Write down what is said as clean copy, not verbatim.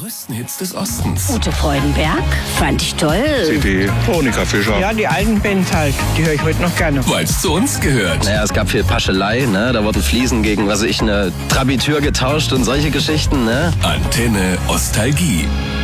größten Hits des Ostens. Ute Freudenberg, fand ich toll. CD, Monika Fischer. Ja, die alten Bands halt, die höre ich heute noch gerne. Weil's zu uns gehört. Naja, es gab viel Paschelei, ne? Da wurden Fliesen gegen, eine Trabitür getauscht und solche Geschichten, ne? Antenne Ostalgie.